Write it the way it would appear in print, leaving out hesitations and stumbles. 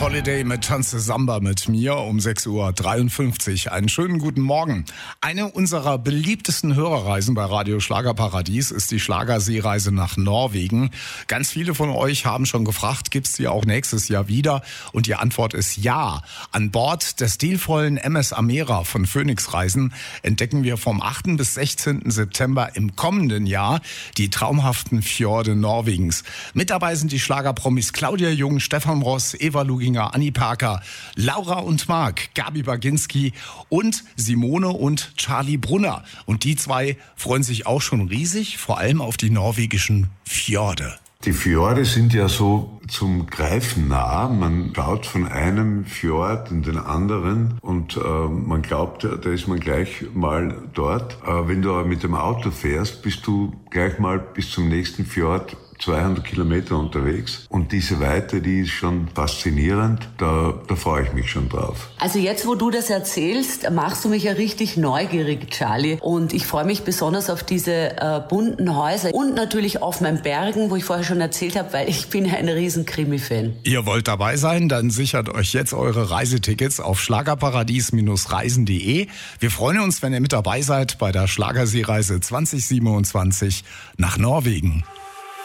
Holiday mit Tanze Samba mit mir um 6:53 Uhr. Einen schönen guten Morgen. Eine unserer beliebtesten Hörerreisen bei Radio Schlagerparadies ist die Schlagerseereise nach Norwegen. Ganz viele von euch haben schon gefragt, gibt's die auch nächstes Jahr wieder? Und die Antwort ist ja. An Bord der stilvollen MS Amera von Phoenix Reisen entdecken wir vom 8. bis 16. September im kommenden Jahr die traumhaften Fjorde Norwegens. Mit dabei sind die Schlagerpromis Claudia Jung, Stefan Ross, Eva Luginger, Annie Parker, Laura und Marc, Gabi Baginski und Simone und Charlie Brunner. Und die zwei freuen sich auch schon riesig, vor allem auf die norwegischen Fjorde. Die Fjorde sind ja so zum Greifen nah. Man schaut von einem Fjord in den anderen und man glaubt, da ist man gleich mal dort. Wenn du aber mit dem Auto fährst, bist du gleich mal bis zum nächsten Fjord 200 Kilometer unterwegs. Und diese Weite, die ist schon faszinierend. Da freue ich mich schon drauf. Also jetzt, wo du das erzählst, machst du mich ja richtig neugierig, Charlie. Und ich freue mich besonders auf diese bunten Häuser und natürlich auf meinen Bergen, wo ich vorher schon erzählt habe, weil ich bin ja ein riesen Krimi-Fan. Ihr wollt dabei sein? Dann sichert euch jetzt eure Reisetickets auf schlagerparadies-reisen.de. Wir freuen uns, wenn ihr mit dabei seid bei der Schlagerseereise 2027 nach Norwegen.